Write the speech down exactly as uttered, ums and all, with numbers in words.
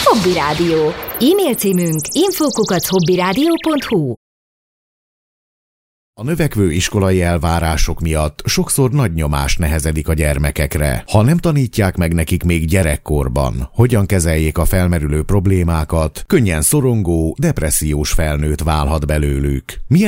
Hobby Rádió. E-mail címünk info kukac hobbyradio pont hu. A növekvő iskolai elvárások miatt sokszor nagy nyomás nehezedik a gyermekekre. Ha nem tanítják meg nekik még gyerekkorban, hogyan kezeljék a felmerülő problémákat, könnyen szorongó, depressziós felnőtt válhat belőlük. Milyen